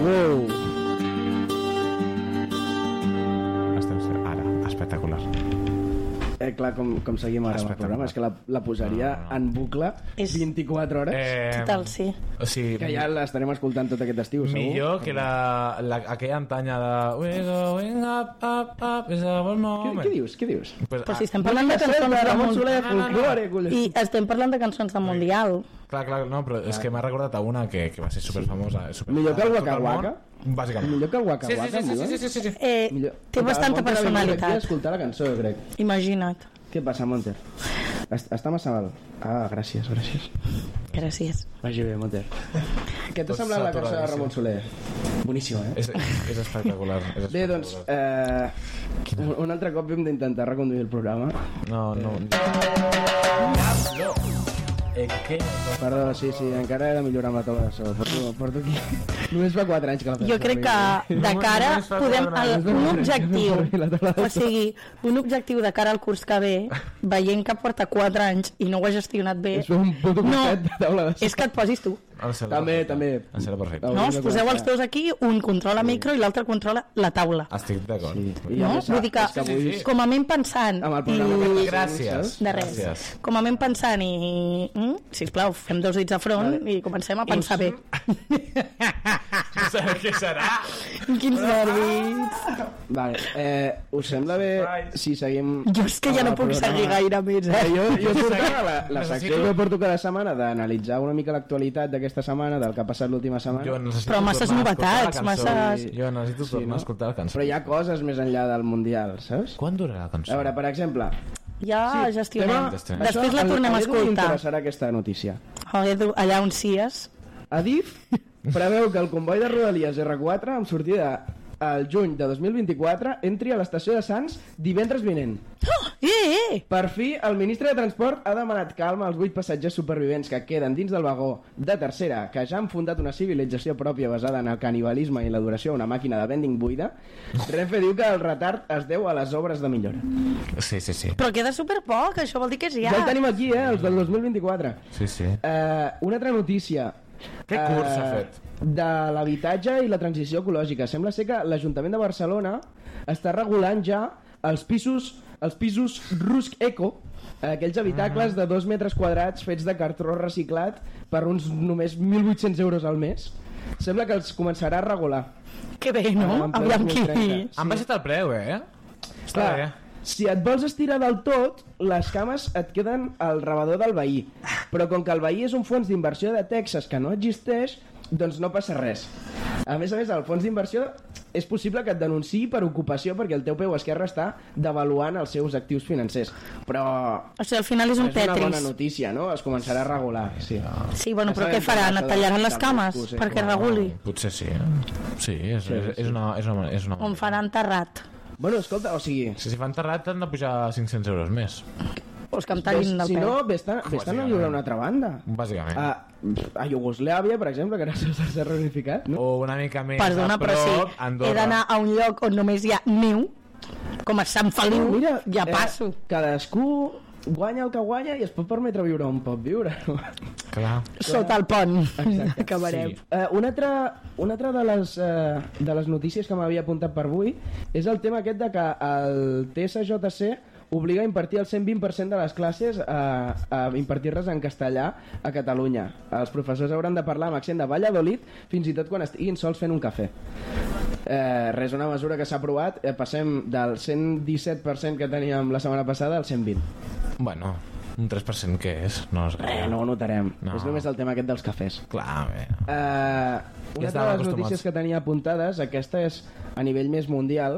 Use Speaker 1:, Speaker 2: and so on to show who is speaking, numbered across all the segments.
Speaker 1: Wow.
Speaker 2: Ara, espectacular.
Speaker 1: Clar, com seguim ara amb el programa, és que la posaria en bucle 24 hores.
Speaker 3: Total, sí.
Speaker 2: O sigui,
Speaker 1: que ja l'estarem escoltant tot aquest estiu, segur.
Speaker 2: Millor que aquella antanya de We're going up, up, up is our moment.
Speaker 1: Què dius?
Speaker 3: Però si estem parlant de cançons de
Speaker 1: Ramon Soler, folklore, collons.
Speaker 3: I estem parlant de cançons de Mundial.
Speaker 2: Clar, no, però és que m'ha recordat a una que va ser superfamosa.
Speaker 1: Millor que el Waka Waka?
Speaker 2: Bàsicament.
Speaker 1: Millor que el Waka Waka?
Speaker 2: Sí.
Speaker 3: Té bastanta personalitat.
Speaker 1: Escoltar la cançó, jo crec.
Speaker 3: Imagina't.
Speaker 1: Què passa, Monter? Està massa mal. Gràcies.
Speaker 3: Gràcies.
Speaker 1: Vagi bé, Monter. Què t'ha semblat la cançó de Ramon Soler? Boníssima,
Speaker 2: És espectacular.
Speaker 1: Bé, doncs, un altre cop hem d'intentar reconduir el programa.
Speaker 2: No.
Speaker 1: Perdó, sí, encara he de millorar amb la taula de so. Porto aquí. Només fa 4 anys que la faig.
Speaker 3: Jo crec que de cara podem... Un objectiu, o sigui, un objectiu de cara al curs que ve, veient que porta 4 anys i no ho ha gestionat bé...
Speaker 1: És un puto costet de taula de so.
Speaker 3: És que et posis tu.
Speaker 1: També.
Speaker 2: En serà perfecte.
Speaker 3: No, us poseu els teus aquí, un controla micro i l'altre controla la taula.
Speaker 2: Estic d'acord.
Speaker 3: No? Vull dir que, com a ment pensant...
Speaker 2: Gràcies.
Speaker 3: De res. Com a ment pensant i... Sisplau, fem 2 dits a front i comencem a pensar bé.
Speaker 2: Què serà?
Speaker 3: Quins nervis.
Speaker 1: Vale, us sembla bé si seguim...
Speaker 3: Jo és que ja no puc seguir gaire més,
Speaker 1: Jo portava la secció que porto cada setmana d'analitzar una mica l'actualitat d'aquesta setmana, del que ha passat l'última setmana.
Speaker 3: Però masses novetats, masses...
Speaker 2: Jo necessito tornar a escoltar la cançó.
Speaker 1: Però hi ha coses més enllà del Mundial, saps?
Speaker 2: Quan durarà la cançó?
Speaker 1: A veure, per exemple...
Speaker 3: Ja gestionem. Després la tornem a escoltar.
Speaker 1: M'interessarà aquesta notícia.
Speaker 3: Allà on sies.
Speaker 1: Adif preveu que el comboi de Rodalies R4 amb sortida al juny de 2024 entri a l'estació de Sants divendres vinent. Per fi, el ministre de Transport ha demanat calma als 8 passatgers supervivents que queden dins del vagó de tercera, que ja han fundat una civilització pròpia basada en el canibalisme i l'adoració a una màquina de vending buida. Renfe diu que el retard es deu a les obres de millora.
Speaker 2: Sí.
Speaker 3: Però queda superpoc, això vol dir que és ja.
Speaker 1: Ja el tenim aquí, els del 2024.
Speaker 2: Sí.
Speaker 1: Una altra notícia.
Speaker 2: Què curs s'ha fet?
Speaker 1: De l'habitatge i la transició ecològica. Sembla ser que l'Ajuntament de Barcelona està regulant ja els pisos Rusk Eco, aquells habitacles de 2 metres quadrats fets de cartró reciclat per uns només 1.800 euros al mes. Sembla que els començarà a regular.
Speaker 3: Que bé, no? Aviam qui...
Speaker 2: Han baixat el preu, Està bé.
Speaker 1: Si et vols estirar del tot, les cames et queden al rebedor del veí. Però com que el veí és un fons d'inversió de Texas que no existeix, doncs no passa res. A més, el fons d'inversió és possible que et denunciï per ocupació perquè el teu peu esquerre està devaluant els seus actius financers. Però...
Speaker 3: O sigui, al final és un Tetris.
Speaker 1: És una bona notícia, no? Es començarà a regular.
Speaker 3: Sí, bueno, però què faran? Et tallaran les cames perquè reguli?
Speaker 2: Potser sí. Sí, és una...
Speaker 3: On faran terrat.
Speaker 1: Bueno, escolta, o sigui...
Speaker 2: Si fan terrat han de pujar 500 euros més.
Speaker 3: Pues que em tallin del peu.
Speaker 1: Si no, vés-te'n a viure a una altra banda.
Speaker 2: Bàsicament.
Speaker 1: A Iugoslàvia, per exemple, que ara s'ha reunificat, no?
Speaker 2: O una mica més
Speaker 3: Perdona,
Speaker 2: a prop,
Speaker 3: però sí,
Speaker 2: Andorra.
Speaker 3: he d'anar a un lloc on només hi ha neu, com a Sant Feliu,
Speaker 1: mira,
Speaker 3: ja passo.
Speaker 1: Cadascú guanya el que guanya i es pot permetre viure on pot viure.
Speaker 2: Clar.
Speaker 3: Sota el pont.
Speaker 1: Exacte.
Speaker 3: Acabarem.
Speaker 1: Sí. Una altra de les notícies que m'havia apuntat per avui és el tema aquest de que el TSJC obliga a impartir el 120% de les classes a impartir-les en castellà a Catalunya. Els professors hauran de parlar amb accent de Valladolid fins i tot quan estiguin sols fent un cafè. Res, una mesura que s'ha aprovat. Passem del 117% que teníem la setmana passada al 120%.
Speaker 2: Bueno, un 3% què és? No és gaire.
Speaker 1: No ho notarem.
Speaker 2: No.
Speaker 1: És només el tema aquest dels cafès.
Speaker 2: Clar, bé.
Speaker 1: Una de les notícies que tenia apuntades, aquesta és a nivell més mundial,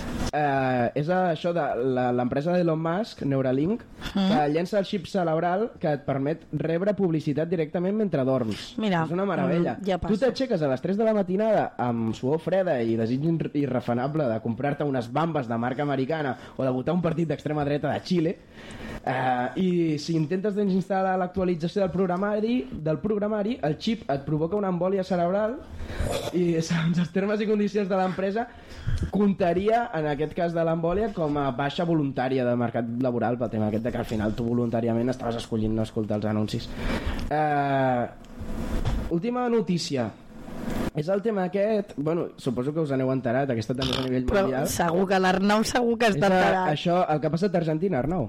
Speaker 1: és això de l'empresa d'Elon Musk, Neuralink, que llença el xip cerebral que et permet rebre publicitat directament mentre dorms.
Speaker 3: Mira,
Speaker 1: és una meravella.
Speaker 3: Ja
Speaker 1: tu t'aixeques a les 3 de la matinada amb suor freda i desig irrefanable de comprar-te unes bambes de marca americana o de votar un partit d'extrema dreta de Xile, i si intentes desinstal·lar l'actualització del programari, el xip et provoca una embòlia cerebral i segons els termes i condicions de l'empresa comptaria en aquest cas de l'embòlia com a baixa voluntària de mercat laboral pel tema aquest de que al final tu voluntàriament estaves escollint no escoltar els anuncis. Última notícia. És el tema aquest, bueno, suposo que us aneu enterat, aquesta també és a nivell
Speaker 3: Però
Speaker 1: mundial.
Speaker 3: segur que l'Arnau segur que està enterat.
Speaker 1: Això, el que ha passat a Argentina, Arnau.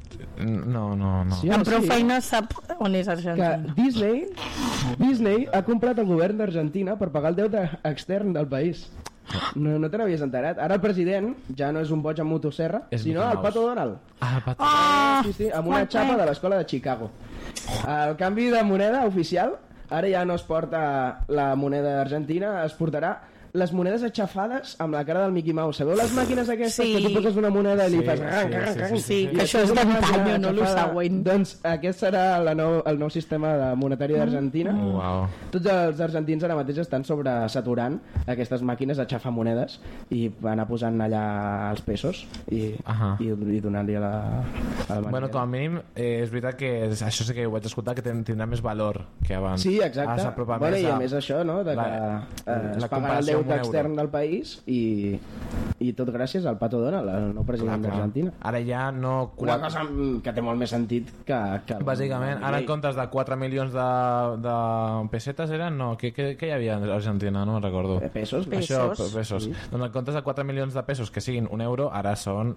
Speaker 2: No.
Speaker 1: Sí,
Speaker 3: Amb prou
Speaker 1: sí.
Speaker 3: feina sap on és
Speaker 1: Que
Speaker 3: Argentina.
Speaker 1: Disney ha comprat el govern d'Argentina per pagar el deute extern del país. No te n'havies enterat. Ara el president ja no és un boig amb motosserra,
Speaker 2: És
Speaker 1: sinó
Speaker 2: Mickey
Speaker 1: el
Speaker 2: Mouse.
Speaker 1: Pato Donald.
Speaker 2: El Pato.
Speaker 1: Sí, amb una xapa de l'escola de Chicago. El canvi de moneda oficial, ara ja no es porta la moneda argentina, es portarà les monedes aixafades amb la cara del Mickey Mouse. Sabeu les màquines aquestes
Speaker 3: Sí.
Speaker 1: que tu poses una moneda i li
Speaker 2: Sí,
Speaker 1: fas...
Speaker 3: Sí, que això és
Speaker 1: una màquina
Speaker 3: d'antany, no lo
Speaker 1: aixafada.
Speaker 3: següent.
Speaker 1: Doncs aquest serà el nou sistema monetari d'Argentina.
Speaker 2: Uau.
Speaker 1: Tots els argentins ara mateix estan sobresaturant aquestes màquines d'aixafar monedes i van anar posant allà els pesos i donant-li a la moneda.
Speaker 2: Bueno, com a mínim, és veritat que això sí que ho vaig escoltar, que tindrà més valor que abans.
Speaker 1: Sí, exacte.
Speaker 2: S'apropa
Speaker 1: Bueno,
Speaker 2: més
Speaker 1: i a més això, no?, de que es pagarà el deute extern del país i tot gràcies al Pato Donald, el nou president d'Argentina.
Speaker 2: Ara ja no...
Speaker 1: Una cosa que té molt més sentit que
Speaker 2: Bàsicament, ara en comptes de 4 milions de pessetes eren, no, què hi havia a Argentina? No me'n recordo.
Speaker 1: Pesos.
Speaker 2: Això, pesos.
Speaker 1: Sí.
Speaker 2: Doncs en comptes de 4 milions de pesos que siguin un euro, ara són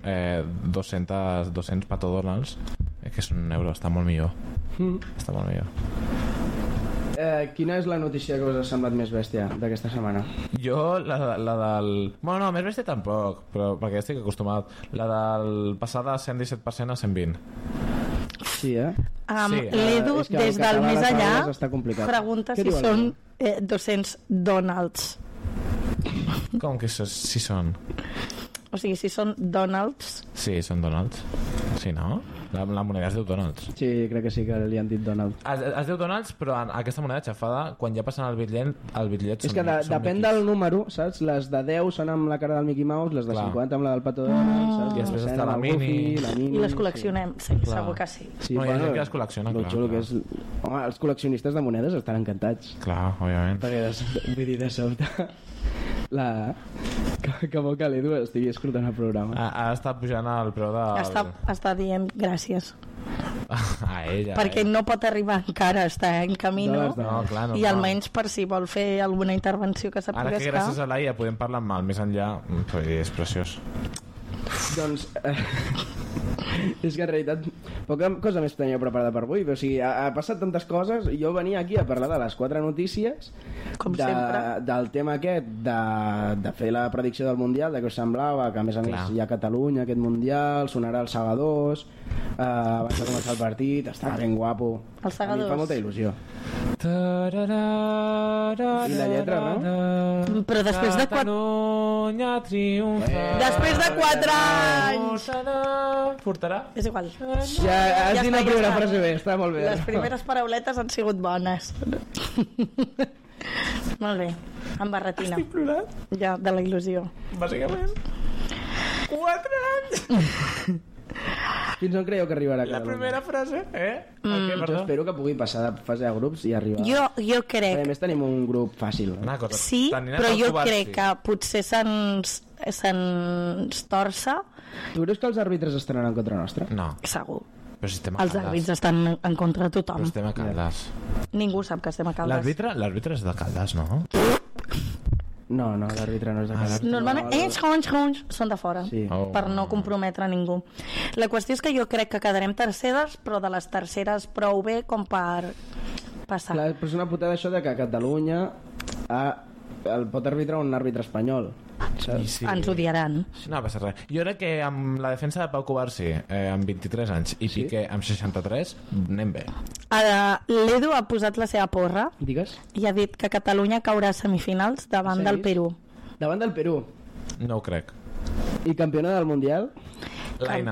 Speaker 2: 200 Pato Donalds, que és un euro, està molt millor. Està molt millor.
Speaker 1: Quina és la notícia que us ha semblat més bèstia d'aquesta setmana?
Speaker 2: Jo, la del... Bueno, no, més bèstia tampoc, però perquè ja estic acostumat. La del passar de 117% a 120.
Speaker 1: Sí, eh?
Speaker 2: Sí.
Speaker 3: L'Edu,
Speaker 1: És que
Speaker 3: des
Speaker 1: el
Speaker 3: del
Speaker 1: català
Speaker 3: més
Speaker 1: les
Speaker 3: allà,
Speaker 1: aules està complicat.
Speaker 3: pregunta
Speaker 1: Què
Speaker 3: si
Speaker 1: diu el
Speaker 3: són 200 Donalds.
Speaker 2: Com que si són?
Speaker 3: O sigui, si són Donalds.
Speaker 2: Sí, són Donalds. Sí, no? La moneda es diu Donalds.
Speaker 1: Sí, crec que sí que li han dit Donald.
Speaker 2: Es diu Donalds, però en aquesta moneda xafada, quan ja passen el bitllet
Speaker 1: És que depèn del número, saps? Les de 10 són amb la cara del Mickey Mouse, les de 50 amb la del Pato Donald, saps?
Speaker 2: I després
Speaker 1: La
Speaker 2: està
Speaker 1: escena
Speaker 2: la
Speaker 1: del
Speaker 2: Mini.
Speaker 1: Goofy,
Speaker 3: I les col·leccionem, sí,
Speaker 2: Clar.
Speaker 3: segur que sí.
Speaker 1: Sí,
Speaker 2: No, hi ha gent que les col·lecciona,
Speaker 1: lo
Speaker 2: clar,
Speaker 1: xulo que
Speaker 2: clar.
Speaker 1: és... Home, els col·leccionistes de monedes estan encantats.
Speaker 2: Clar, òbviament.
Speaker 1: Perquè vull dir, de sobte... Que bo que l'Edu estigui escoltant el programa.
Speaker 2: Ha estat pujant el preu de...
Speaker 3: Està dient gràcies.
Speaker 2: A ella.
Speaker 3: Perquè no pot arribar encara, està en camí,
Speaker 1: No,
Speaker 2: clar, no.
Speaker 3: I almenys per si vol fer alguna intervenció que
Speaker 2: Ara
Speaker 3: sàpiga
Speaker 2: que gràcies a l'Aia podem parlar mal més enllà, és preciós.
Speaker 1: Doncs... és que en realitat poca cosa més tenia preparada per avui, però o sigui, ha passat tantes coses i jo venia aquí a parlar de les 4 notícies del tema aquest de fer la predicció del Mundial, de què us semblava, que a més hi ha Catalunya aquest Mundial, sonarà els segadors, abans de començar el partit, estarà ben guapo.
Speaker 3: Els segadors.
Speaker 1: A mi em fa molta il·lusió. I la lletra, no?
Speaker 3: Però després de 4...
Speaker 2: Catalunya triomfa.
Speaker 3: Després de 4 anys!
Speaker 2: Portarà?
Speaker 3: És igual.
Speaker 1: Ja has dit la primera frase bé, està molt bé.
Speaker 3: Les primeres parauletes han sigut bones. Molt bé, amb barretina.
Speaker 2: Estic plorant.
Speaker 3: Ja, de la il·lusió.
Speaker 2: Bàsicament. 4 anys!
Speaker 1: Fins on creieu que arribarà
Speaker 2: La
Speaker 1: Catalunya?
Speaker 2: primera frase,
Speaker 1: Jo espero que pugui passar de fase de grups i arribar...
Speaker 3: Jo
Speaker 1: A
Speaker 3: crec...
Speaker 1: més tenim un grup fàcil.
Speaker 2: Una cosa,
Speaker 3: Sí, però jo crec que potser se'ns torça,
Speaker 1: Tu creus que els àrbitres estaran en contra nostra?
Speaker 2: No,
Speaker 3: segur.
Speaker 2: però si estem a
Speaker 3: Els
Speaker 2: Caldes.
Speaker 3: àrbits estan en contra de tothom.
Speaker 2: Però estem a Caldes.
Speaker 3: Ningú sap que estem a Caldes.
Speaker 2: L'àrbitre és de Caldes, no?
Speaker 1: No, l'àrbitre no és de Caldes.
Speaker 3: Normalment, són de fora,
Speaker 1: Sí.
Speaker 2: Oh.
Speaker 3: per no comprometre ningú. La qüestió és que jo crec que quedarem terceres, però de les terceres prou bé com per passar.
Speaker 1: Clar, però és una putada això de que a Catalunya el pot arbitrar un àrbitre espanyol. Saps?
Speaker 2: Sí.
Speaker 3: Ens odiaran.
Speaker 2: No passa res. Jo crec que amb la defensa de Pau Covarsí amb 23 anys i Piqué amb 63 anem bé.
Speaker 3: Ara, l'Edu ha posat la seva porra
Speaker 1: Digues.
Speaker 3: i ha dit que Catalunya caurà a semifinals davant del Perú.
Speaker 1: Davant del Perú.
Speaker 2: No ho crec.
Speaker 1: I campiona del Mundial?
Speaker 2: L'Aina.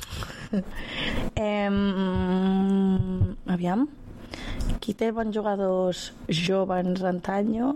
Speaker 3: Aviam. Qui té bons jugadors joves antanyo?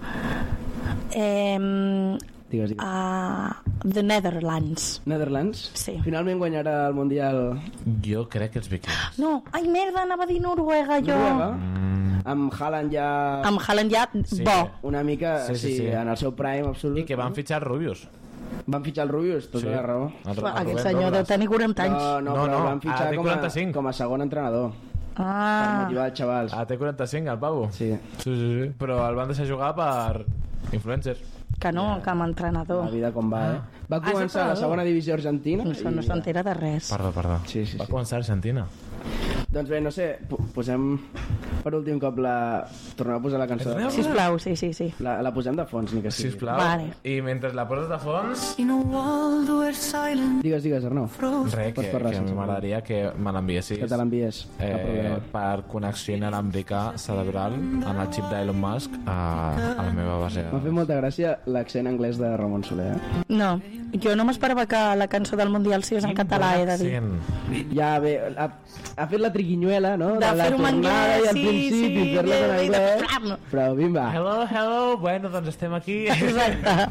Speaker 1: Digues.
Speaker 3: The Netherlands.
Speaker 1: Netherlands?
Speaker 3: Sí.
Speaker 1: Finalment guanyarà el Mundial
Speaker 2: Jo crec que els vikings.
Speaker 3: No, ai merda, anava a dir Noruega jo.
Speaker 1: Noruega? Amb Haaland ja...
Speaker 3: Amb Haaland ja,
Speaker 2: Sí.
Speaker 3: bo.
Speaker 1: Una mica, sí, en el seu prime absolut.
Speaker 2: I que van fitxar Rubius.
Speaker 1: Van fitxar el Rubius, tota la raó.
Speaker 3: Aquest senyor deu tenir 40 anys.
Speaker 1: No, però el van fitxar
Speaker 2: té 45.
Speaker 1: com a segon entrenador. Per
Speaker 3: Ah,
Speaker 1: motivar els xavals.
Speaker 2: Té 45, el pavo.
Speaker 1: Sí.
Speaker 2: Sí. Però el van deixar jugar per Influencer.
Speaker 3: Que no, que amb entrenador.
Speaker 1: La vida com va, Va començar la segona divisió argentina.
Speaker 3: Això no s'entera de res.
Speaker 2: Perdó.
Speaker 1: Sí.
Speaker 2: Va començar a Argentina.
Speaker 1: Doncs bé, no sé, posem per últim cop tornem a posar la cançó.
Speaker 3: Sisplau, sí.
Speaker 1: La posem de fons, ni que sigui.
Speaker 2: Sisplau.
Speaker 3: Vale.
Speaker 2: I mentre la poses de fons...
Speaker 1: Digues, Arnau.
Speaker 2: Res, que m'agradaria que me l'enviessis.
Speaker 1: Que te l'envies.
Speaker 2: Per connexió inalàmbrica cerebral en el xip d'Elon Musk a la meva base.
Speaker 1: M'ha fet molta gràcia l'accent anglès de Ramon Soler.
Speaker 3: No, jo no m'esperava que la cançó del Mundial sigués en català, he de dir.
Speaker 1: Ja, bé, ha fet la triquinyuela, no?
Speaker 3: De fer-ho en anglès,
Speaker 1: i al principi, fer-la en anglès. Però bimba.
Speaker 2: Hello, bueno, doncs estem aquí.
Speaker 3: Exacte.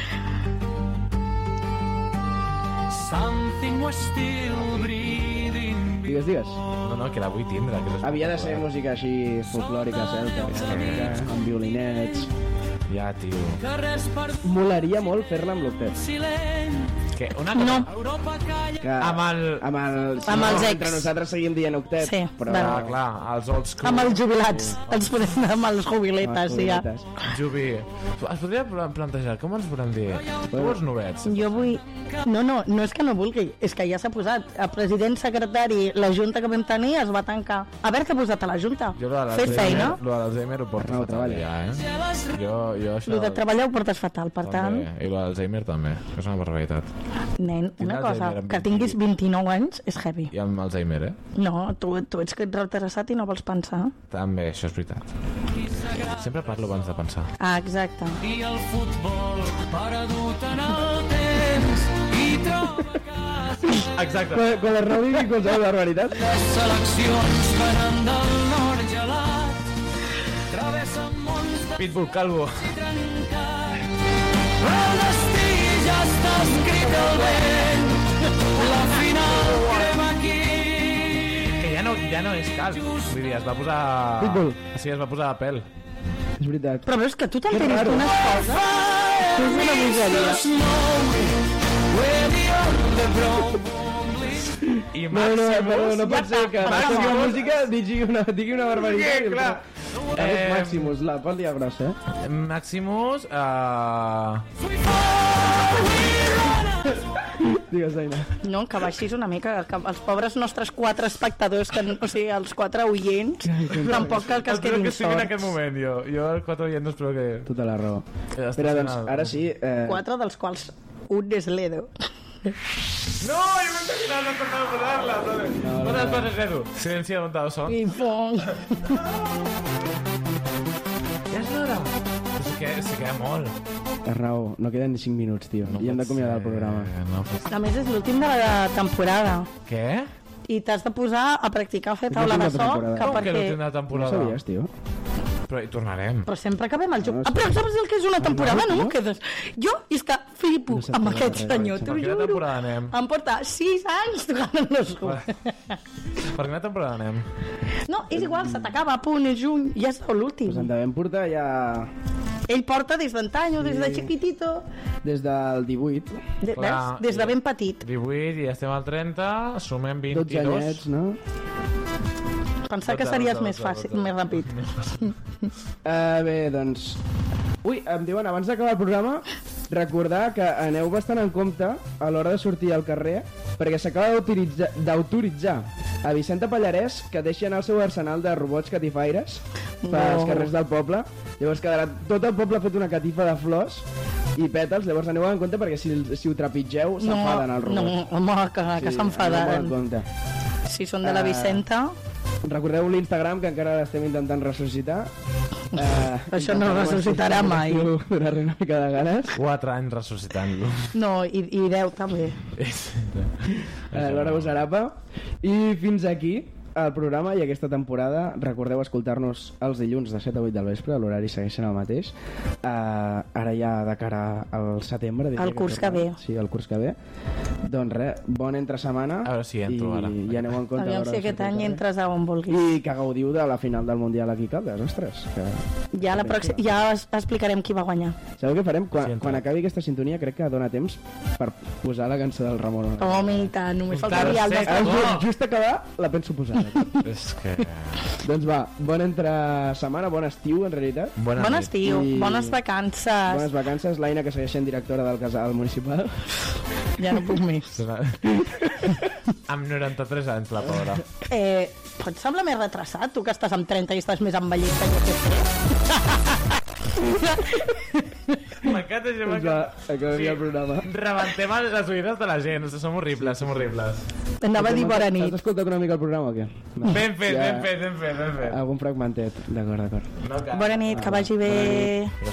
Speaker 1: Digues.
Speaker 2: No, que la vull tindre.
Speaker 1: Havia de ser música així folclòrica, celta, amb violinets.
Speaker 2: Ja, tio.
Speaker 1: Molaria molt fer-la amb l'octet.
Speaker 2: Que una
Speaker 3: No.
Speaker 1: Que
Speaker 2: Amb
Speaker 3: els ex.
Speaker 1: Entre nosaltres seguim dient octet,
Speaker 3: Sí,
Speaker 1: però...
Speaker 3: bueno.
Speaker 2: clar, els old school.
Speaker 3: Amb els jubilats. Ens podem anar amb els jubiletes, ja.
Speaker 2: Jubi. Es podria plantejar, com ens podem dir? Tu vols novets?
Speaker 3: Jo vull... No és que no vulgui, és que ja s'ha posat. El president, secretari, la junta que vam tenir es va tancar. A veure què ha posat a la junta. Fer feina.
Speaker 2: Lo de l'Alzheimer ho portes fatal, ja, Jo això...
Speaker 3: Lo de treballar ho portes fatal, per tant...
Speaker 2: I lo de l'Alzheimer també, que és una barbaritat.
Speaker 3: Nen, una cosa, que tinguis 29 anys és heavy.
Speaker 2: I amb Alzheimer,
Speaker 3: No, tu ets retrasat i no vols pensar.
Speaker 2: També, això és veritat. Sempre parlo abans de pensar.
Speaker 3: Ah, exacte.
Speaker 4: I el futbol perdut en el temps i troba casa.
Speaker 2: Exacte.
Speaker 1: Quan l'Arnau digui qualsevol barbaritat.
Speaker 4: Les seleccions venen del nord gelat, travessen mons de
Speaker 2: Pitbull Calvo.
Speaker 4: trencat. El destí ja està escrit al vent, la final crema aquí.
Speaker 2: Que ja no és calç. Vull dir, es va posar...
Speaker 1: Pitbull.
Speaker 2: Sí, es va posar a pèl.
Speaker 1: És veritat.
Speaker 3: Però veus que tu t'enteres d'unes coses? Tu és una bogeria.
Speaker 2: I
Speaker 1: No pot ser que
Speaker 3: Maximus.
Speaker 1: la música digui una barbaritat.
Speaker 2: Sí, clar.
Speaker 1: És Maximus, la pot dir a grossa,
Speaker 2: Maximus...
Speaker 1: Digues, Aina.
Speaker 3: No, que baixis una mica, que els pobres nostres 4 espectadors, o sigui, els 4 oients, tampoc cal que es
Speaker 2: Espero
Speaker 3: quedin
Speaker 2: que estigui en
Speaker 3: sords.
Speaker 2: aquest moment, jo. Jo el 4 oients espero que...
Speaker 1: Tota la raó.
Speaker 2: Ja està
Speaker 1: Espera, doncs,
Speaker 2: sonant.
Speaker 1: ara sí...
Speaker 3: 4 dels quals un és l'Edo.
Speaker 2: No, jo m'he imaginat no tornar a posar-la. Posa el 4-0. Silenci de montado son.
Speaker 3: I fong.
Speaker 2: Ja és l'hora. Se queda molt.
Speaker 1: Arnau, no queden ni 5 minuts, tio. I hem d'acomiadar el programa.
Speaker 2: No, pues...
Speaker 3: A més, és l'últim de la temporada.
Speaker 2: Què?
Speaker 3: I t'has de posar a practicar a fer taula de so,
Speaker 1: temporada.
Speaker 3: que
Speaker 2: Com que
Speaker 3: perquè...
Speaker 2: l'últim de la
Speaker 1: No
Speaker 2: temporada?
Speaker 1: sabies, tio?
Speaker 2: Però hi tornarem.
Speaker 3: Però sempre acabem el joc.
Speaker 1: No,
Speaker 3: Ah, però saps el que és una temporada? No m'ho
Speaker 1: no.
Speaker 3: quedes. Jo és que flipo
Speaker 1: No saps
Speaker 3: amb
Speaker 1: res,
Speaker 3: aquest
Speaker 1: res,
Speaker 3: senyor,
Speaker 1: res.
Speaker 3: t'ho
Speaker 2: Per quina
Speaker 3: juro.
Speaker 2: temporada anem?
Speaker 3: Em porta 6 anys tocant en los juegos.
Speaker 2: Per quina temporada anem?
Speaker 3: No, és igual, se t'acaba, a punt, és juny, ja és l'últim.
Speaker 1: Pues en devem portar ja
Speaker 3: Ell porta des d'antany, des de chiquitito,
Speaker 1: des del 18,
Speaker 2: Clar,
Speaker 3: des de ben petit.
Speaker 2: 18 i estem al 30, sumem
Speaker 1: 12
Speaker 2: 22.
Speaker 1: anyets, no?
Speaker 3: Pensar que series més fàcil, més ràpid.
Speaker 1: Bé, doncs... Ui, em diuen, abans d'acabar el programa, recordar que aneu bastant en compte a l'hora de sortir al carrer, perquè s'acaba d'autoritzar a Vicenta Pallarès que deixi anar el seu arsenal de robots catifaires pels carrers del poble. Llavors quedarà tot el poble fet una catifa de flors i pètals. Llavors aneu en compte perquè si ho trepitgeu s'enfaden els robots.
Speaker 3: No, home, que s'enfaden. Si són de la Vicenta...
Speaker 1: Recordeu l'Instagram, que encara l'estem intentant ressuscitar.
Speaker 3: Això no ressuscitarà mai.
Speaker 1: Donar-li una mica de ganes.
Speaker 2: 4 anys ressuscitant-lo.
Speaker 3: No, i 10 també.
Speaker 1: L'hora Usarapa. I fins aquí el programa i aquesta temporada. Recordeu escoltar-nos els dilluns de 7 a 8 del vespre, l'horari segueix sent el mateix. Ara ja de cara al setembre.
Speaker 3: El curs que ve.
Speaker 1: Sí, el curs que ve. Doncs res, bona entre setmana.
Speaker 2: A veure si entro ara.
Speaker 1: I aneu en compte.
Speaker 3: Aviam si aquest any entres a on vulguis.
Speaker 1: I que gaudiu de la final del Mundial aquí cap, ostres. Que...
Speaker 3: Ja explicarem qui va guanyar.
Speaker 1: Sabeu què farem?
Speaker 2: Sí,
Speaker 1: Quan acabi aquesta sintonia crec que dona temps per posar la cançó del Ramon.
Speaker 3: Home, i tant, només faltaria el
Speaker 2: Tercer
Speaker 3: nostre...
Speaker 2: gol.
Speaker 1: Just acabar la penso posar.
Speaker 2: És que...
Speaker 1: Doncs va, bon entre setmana, bon estiu, en realitat.
Speaker 3: Bon estiu, bones vacances.
Speaker 1: Bones vacances, l'Aina, que segueix sent directora del casal municipal.
Speaker 3: Ja no puc més.
Speaker 2: Amb 93 anys, la pobra.
Speaker 3: Pots semblar més retrasat, tu que estàs amb 30 i estàs més envellit que jo que sé?
Speaker 2: M'encanta, jo m'encanta.
Speaker 1: Acabaria el programa.
Speaker 2: Rebentem les oïdes de la gent, som horribles, som horribles.
Speaker 3: Anava a dir bona nit.
Speaker 1: Has escoltat una mica el programa o què?
Speaker 2: No. Ben fet.
Speaker 1: Algun fragmentet, d'acord.
Speaker 3: Bona nit, que vagi bé.